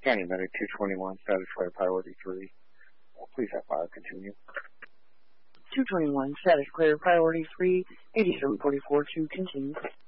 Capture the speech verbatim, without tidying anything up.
County Medic two twenty-one, status clear, priority three. Please have fire continue. two twenty-one, status clear, priority three, eighty-seven forty-four to continue.